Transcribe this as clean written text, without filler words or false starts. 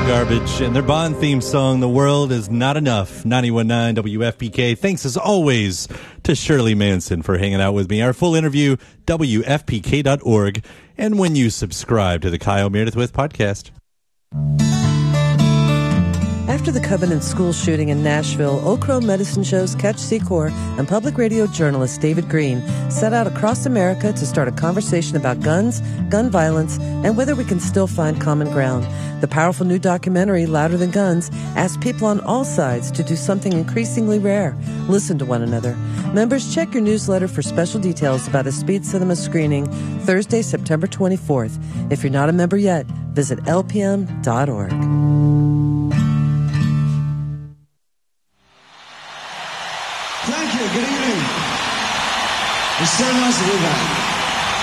Garbage and their Bond theme song, The World Is Not Enough, 91.9 WFPK. Thanks as always to Shirley Manson for hanging out with me. Our full interview, WFPK.org, and when you subscribe to the Kyle Meredith With podcast. After the Covenant school shooting in Nashville, Oak Crow Medicine Show's Catch Secor and public radio journalist David Green set out across America to start a conversation about guns, gun violence, and whether we can still find common ground. The powerful new documentary, Louder Than Guns, asks people on all sides to do something increasingly rare: listen to one another. Members, check your newsletter for special details about a speed cinema screening Thursday, September 24th. If you're not a member yet, visit lpm.org. Thank you. Good evening. It's so nice to be back.